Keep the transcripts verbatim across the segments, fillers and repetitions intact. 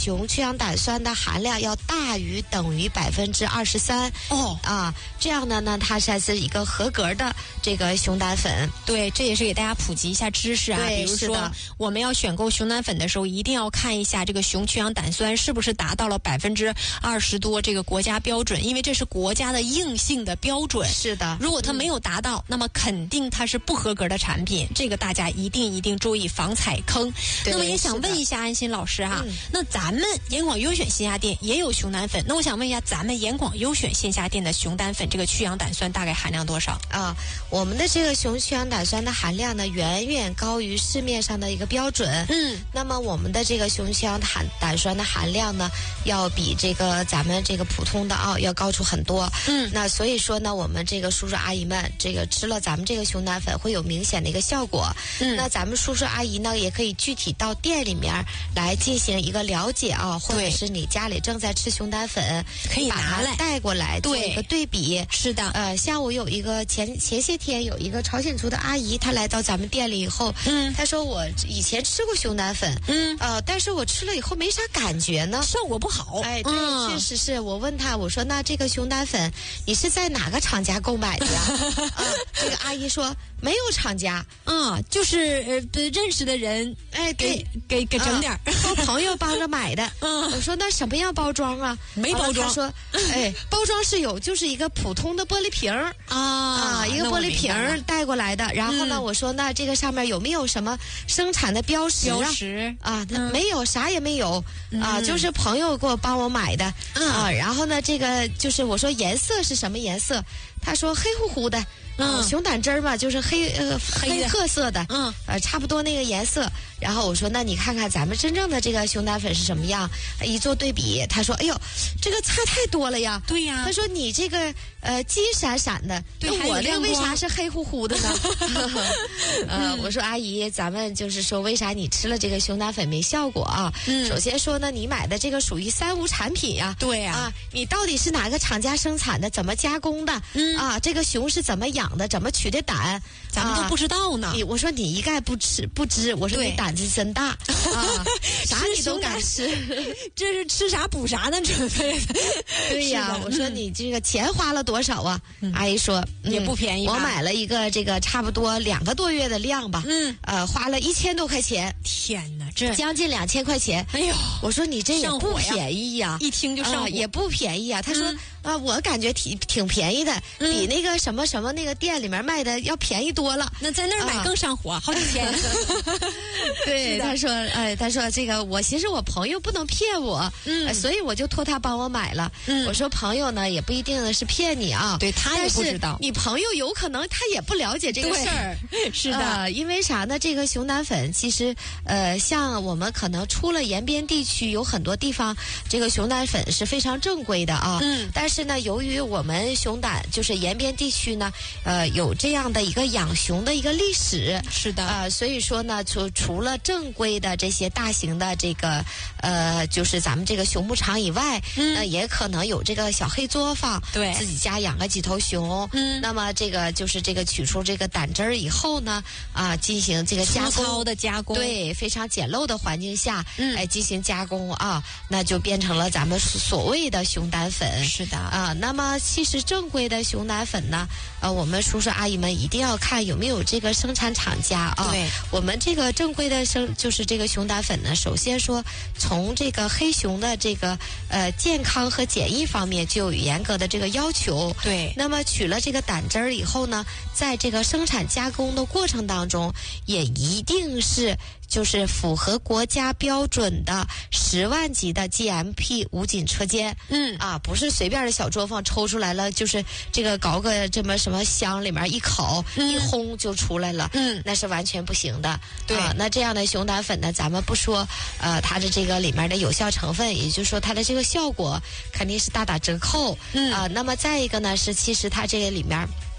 雄去氧胆酸的含量要大于等于百分之二十三哦啊，这样的呢，它才是一个合格的这个熊胆粉。 对，这也是给大家普及一下知识啊。比如说，我们要选购熊胆粉的时候，一定要看一下这个雄去氧胆酸是不是达到了百分之二十多这个国家标准，因为这是国家的硬性的标准。 是的， 如果它没有达到，嗯、那么肯定它是不合格的产品。这个大家一定一定注意，防踩坑。那么也想问一下安心老师哈，嗯、那咱们严广优选线下店也有熊胆粉，那我想问一下，咱们严广优选线下店的熊胆粉这个去氧胆酸大概含量多少啊？我们的这个雄去氧胆酸的含量呢，远远高于市面上的一个标准。 嗯， 那么我们的这个雄去氧胆胆酸的含量呢，要比这个咱们这个普通的啊要高出很多。 嗯， 那所以说呢，我们这个叔叔阿姨们，这个吃了咱们这个熊胆粉会有明显的一个效果。 嗯， 那咱们叔叔阿姨呢，也可以具体到店里面来进行一个了解啊，或者是你家里正在吃熊胆粉， 可以拿来带过来做一个对比。 是的， 呃，像我有一个前前些天有一个朝鲜族的阿姨，她来到咱们店里以后， 嗯， 她说我以前吃过熊胆粉， 嗯， 呃，但是我吃了以后没啥感觉呢， 效果不好。 哎，对， 嗯、 确实是我问她，我说那这个熊胆粉你是在哪个厂家购买的呀？啊，这个阿姨说没有厂家， 啊、嗯，就是呃认识的人， 哎， 给给给整点儿， 我、啊、朋友帮着买的。 嗯， 我说那什么样包装啊？ 没包装。 她说，哎，包装是有，就是一个普通的玻璃瓶儿啊啊，一个玻璃瓶儿带过来的。然后呢， 嗯、 我说那这个上面有没有什么生产的标识啊？ 标识啊，那没有，啥也没有、 嗯、 啊，就是朋友给我帮我买的、 嗯、 啊。然后呢，这个就是我说颜色是什么颜色？他说黑乎乎的。嗯，熊胆汁儿嘛，就是黑呃黑褐色的， 嗯， 呃，差不多那个颜色。然后我说，那你看看咱们真正的这个熊胆粉是什么样？一做对比，他说，哎呦，这个差太多了呀。 对呀。 他说你这个呃金闪闪的， 对， 那我这为啥是黑乎乎的呢？呃， 嗯、 我说阿姨，咱们就是说，为啥你吃了这个熊胆粉没效果啊？ 嗯， 首先说呢，你买的这个属于三无产品呀。 对呀。 啊，你到底是哪个厂家生产的？怎么加工的？ 嗯啊，这个熊是怎么养的？怎么取的胆？ 咱们都不知道呢。 啊、你我说你一概不吃不知，我说你胆子真大啊，啥你都敢吃， 这是吃啥补啥的准备的。 对呀，我说你这个钱花了多少啊？ 嗯、 阿姨说、嗯、 也不便宜吧。 我买了一个这个差不多两个多月的量吧， 嗯， 呃，花了一千多块钱。 天哪，这将近两千块钱。 哎呦， 我说你这也不便宜呀， 一听就上火、 呃，也不便宜啊。他说、 嗯、 啊，我感觉挺挺便宜的、嗯，比那个什么什么那个店里面卖的要便宜多了。 那在那儿买更上火，啊、好几千。 对，他说，哎，他说这个，我寻思我朋友不能骗我， 嗯、 呃，所以我就托他帮我买了。 嗯， 我说朋友呢，也不一定是骗你啊， 对他也不知道， 你朋友有可能他也不了解这个事儿。 是的、 呃，因为啥呢？这个熊胆粉其实，呃，像我们可能出了延边地区，有很多地方这个熊胆粉是非常正规的啊。 嗯， 但是呢，由于我们熊胆就是延边地区呢，呃，有这样的一个养熊的一个历史。 是的， 呃，所以说呢，除除了正规的这些大型的这个呃，就是咱们这个熊牧场以外， 嗯， 呃，也可能有这个小黑作坊， 对， 自己家养个几头熊， 嗯， 那么这个就是这个取出这个胆汁儿以后呢，啊，进行这个加工，粗糙的加工， 对，非常简陋的环境下， 嗯， 来进行加工啊，那就变成了咱们所谓的熊胆粉。 是的啊，那么其实正规的熊胆粉呢，呃，我们叔叔阿姨们一定要看有没有这个生产厂家啊。 对， 我们这个正规的生就是这个熊胆粉呢，首先说从这个黑熊的这个呃健康和检疫方面就有严格的这个要求。 对， 那么取了这个胆汁儿以后呢，在这个生产加工的过程当中，也一定是就是符合国家标准的十万级的 G M P 无菌车间。 嗯啊，不是随便的小作坊抽出来了，就是这个搞个这么什么箱里面一烤、嗯、一烘就出来了， 嗯， 那是完全不行的。 对， 啊，那这样的熊胆粉呢，咱们不说，呃，它的这个里面的有效成分，也就是说它的这个效果肯定是大打折扣。 嗯啊，那么再一个呢是，其实它这个里面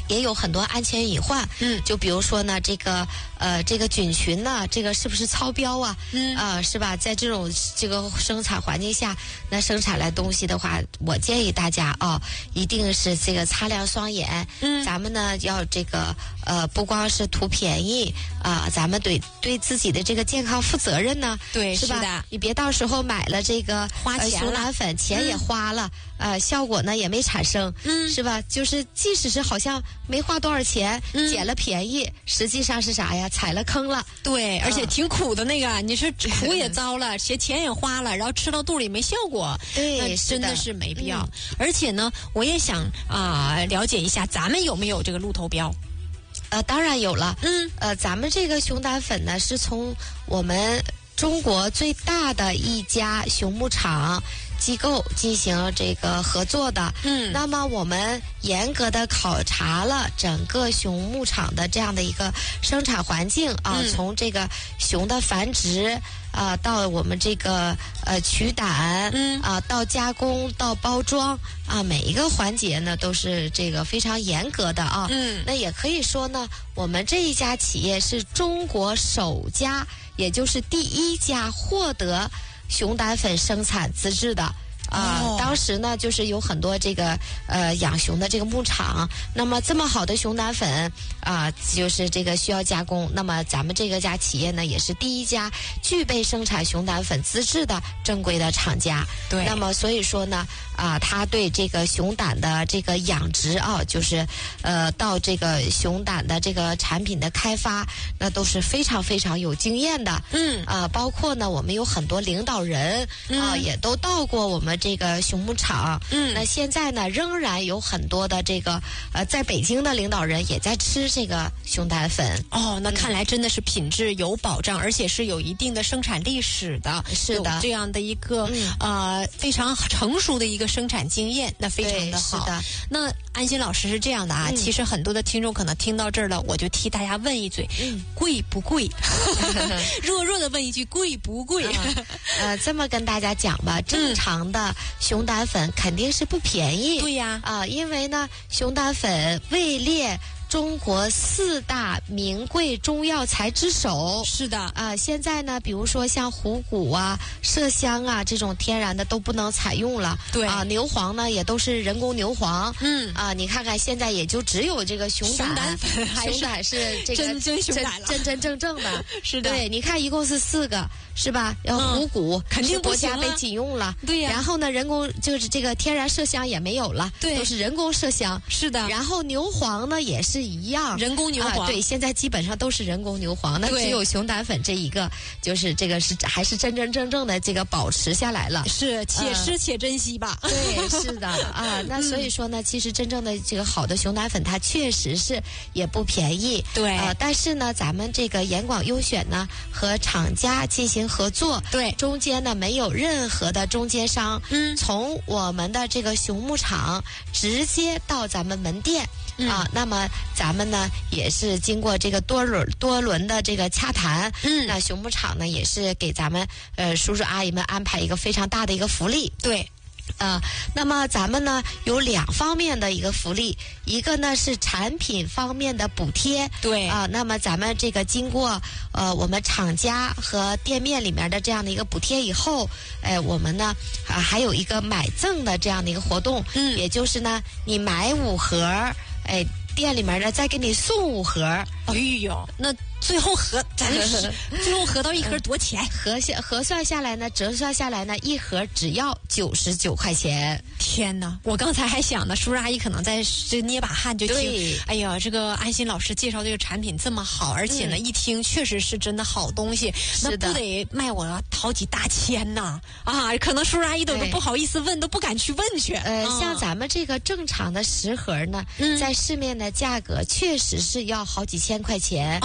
也有很多安全隐患。 嗯， 就比如说呢，这个呃，这个菌群呢，这个是不是超标啊？ 嗯， 啊、呃，是吧？在这种这个生产环境下，那生产来东西的话，我建议大家啊、哦，一定是这个擦亮双眼。 嗯， 咱们呢要这个呃，不光是图便宜啊、呃，咱们对对自己的这个健康负责任呢。 对， 是吧？ 是的， 你别到时候买了这个花钱了， 呃、熊奶粉，钱也花了，嗯、呃，效果呢也没产生， 嗯， 是吧？就是即使是好像没花多少钱，嗯、捡了便宜，实际上是啥呀？踩了坑了。 对，而且挺苦的那个，嗯、你是苦也糟了，钱钱也花了，然后吃到肚里没效果， 对， 那真的是没必要。 嗯、 而且呢，我也想啊、呃、了解一下，咱们有没有这个鹿头标？ 呃，当然有了。 嗯， 呃，咱们这个熊胆粉呢，是从我们中国最大的一家熊牧场机构进行这个合作的。 嗯， 那么我们严格的考察了整个熊牧场的这样的一个生产环境啊， 嗯、 从这个熊的繁殖啊，到我们这个呃取胆， 嗯啊，到加工到包装啊，每一个环节呢都是这个非常严格的啊。 嗯， 那也可以说呢，我们这一家企业是中国首家，也就是第一家获得熊胆粉生产资质的。啊、呃， 哦、 当时呢，就是有很多这个呃养熊的这个牧场，那么这么好的熊胆粉啊、呃，就是这个需要加工。那么咱们这个家企业呢，也是第一家具备生产熊胆粉资质的正规的厂家。 对。 那么所以说呢，啊、呃，他对这个熊胆的这个养殖啊，就是呃到这个熊胆的这个产品的开发，那都是非常非常有经验的。 嗯。 啊、呃，包括呢，我们有很多领导人啊、呃嗯，也都到过我们这个熊牧场。 嗯， 那现在呢，仍然有很多的这个呃，在北京的领导人也在吃这个熊胆粉。 哦，那看来真的是品质有保障，嗯、而且是有一定的生产历史的， 是的， 有这样的一个、嗯、呃非常成熟的一个生产经验，那非常的好。 是的。 那安心老师是这样的啊，嗯、其实很多的听众可能听到这儿了，我就替大家问一嘴， 嗯、 贵不贵？弱弱的问一句，贵不贵？ 呃, 呃，这么跟大家讲吧，正常的熊胆粉肯定是不便宜。 对呀， 啊、呃，因为呢，熊胆粉位列中国四大名贵中药材之首。 是的， 啊、呃，现在呢，比如说像虎骨啊、麝香啊这种天然的都不能采用了。 对啊、呃，牛黄呢也都是人工牛黄。 嗯啊、呃，你看看现在也就只有这个熊胆， 熊胆粉还是熊胆是这个真真熊胆了， 真真正正的。 是的， 对，你看一共是四个。是吧？要虎骨、 嗯、肯定国家被禁用了， 对呀、啊。 然后呢，人工就是这个天然麝香也没有了， 对， 都是人工麝香。 是的。 然后牛黄呢也是一样， 人工牛黄。 啊、对，现在基本上都是人工牛黄，那只有熊胆粉这一个，就是这个是还是真真正正的这个保持下来了。 是，且吃且珍惜吧。 呃、对，是的啊。那所以说呢， 嗯、 其实真正的这个好的熊胆粉，它确实是也不便宜。 对。 呃，但是呢，咱们这个严广优选呢和厂家进行合作。 对， 中间呢没有任何的中间商， 嗯， 从我们的这个熊牧场直接到咱们门店、 嗯、 啊，那么咱们呢也是经过这个多轮多轮的这个洽谈， 嗯， 那熊牧场呢也是给咱们呃叔叔阿姨们安排一个非常大的一个福利， 对。 啊、呃，那么咱们呢有两方面的一个福利，一个呢是产品方面的补贴， 对啊、呃，那么咱们这个经过呃我们厂家和店面里面的这样的一个补贴以后，哎、呃，我们呢啊还有一个买赠的这样的一个活动， 嗯， 也就是呢你买五盒，哎，店里面呢再给你送五盒， 哎呦，那。最后合，咱是最后合到一盒多钱？ 核下核算下来呢，折算下来呢，一盒只要九十九块钱。 天哪！我刚才还想呢，叔叔阿姨可能在这捏把汗就听，哎呀，这个安心老师介绍这个产品这么好，而且呢，嗯、一听确实是真的好东西，那不得卖我好几大千呢？啊，可能叔叔阿姨都都不好意思问，都不敢去问去。 呃， 啊、 像咱们这个正常的十盒呢， 嗯、 在市面的价格确实是要好几千块钱啊。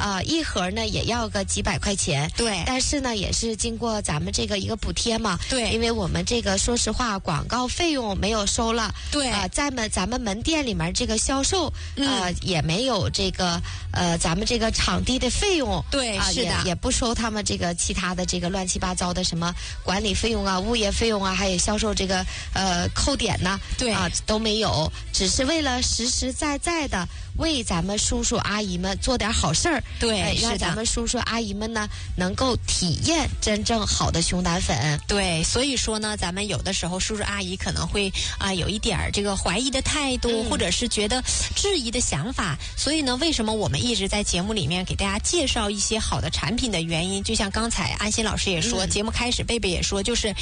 啊、呃，一盒呢也要个几百块钱。 对， 但是呢，也是经过咱们这个一个补贴嘛。 对， 因为我们这个说实话，广告费用没有收了。 对， 啊、呃，在们咱们门店里面这个销售，呃， 嗯、 也没有这个呃咱们这个场地的费用。 对， 啊、呃， 是的， 也也不收他们这个其他的这个乱七八糟的什么管理费用啊、物业费用啊，还有销售这个呃扣点呐， 对啊、呃、都没有，只是为了实实在在的为咱们叔叔阿姨们做点好事儿。 对， 呃、让咱们叔叔阿姨们呢能够体验真正好的熊胆粉。 对，所以说呢，咱们有的时候叔叔阿姨可能会啊、呃、有一点儿这个怀疑的态度、嗯，或者是觉得质疑的想法。所以呢，为什么我们一直在节目里面给大家介绍一些好的产品的原因，就像刚才安心老师也说，嗯、节目开始贝贝也说，就是